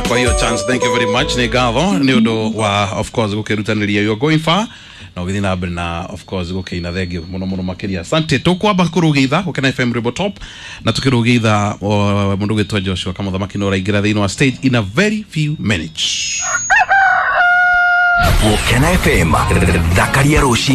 kwa hiyo chance. Thank you very much. Ni gatho ni undu wa of course gukirutanĩria you're going far no within na na of course gukina thegi muno makiria. Asante tukwamba kurugitha gukena FM Ribo Top na tukirugitha mundu gitwa Joshua kama thamaki no raingira thĩinĩ wa stage in a very few minutes. Gukena FM Dakaria Roshi